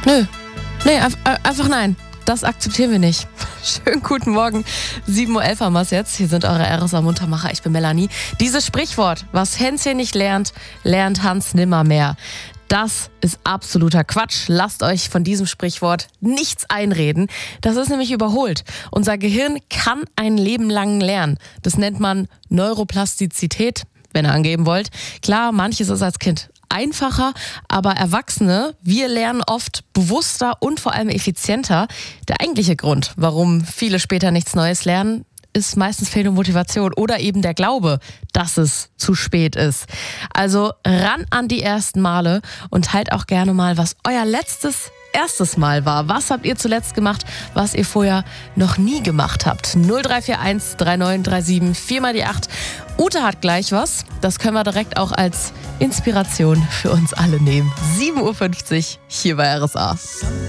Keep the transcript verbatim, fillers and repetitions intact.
Nö. Nee, einfach nein. Das akzeptieren wir nicht. Schönen guten Morgen. sieben Uhr elf haben wir es jetzt. Hier sind eure R S A-Muntermacher. Ich bin Melanie. Dieses Sprichwort, was Hänschen nicht lernt, lernt Hans nimmermehr. Das ist absoluter Quatsch. Lasst euch von diesem Sprichwort nichts einreden. Das ist nämlich überholt. Unser Gehirn kann ein Leben lang lernen. Das nennt man Neuroplastizität, wenn ihr angeben wollt. Klar, manches ist als Kind einfacher, aber Erwachsene, wir lernen oft bewusster und vor allem effizienter. Der eigentliche Grund, warum viele später nichts Neues lernen, ist meistens fehlende Motivation oder eben der Glaube, dass es zu spät ist. Also ran an die ersten Male und teilt auch gerne mal, was euer letztes erstes Mal war. Was habt ihr zuletzt gemacht, was ihr vorher noch nie gemacht habt? null drei vier eins drei neun drei sieben vier mal die acht. Ute hat gleich was. Das können wir direkt auch als Inspiration für uns alle nehmen. sieben Uhr fünfzig hier bei R S A.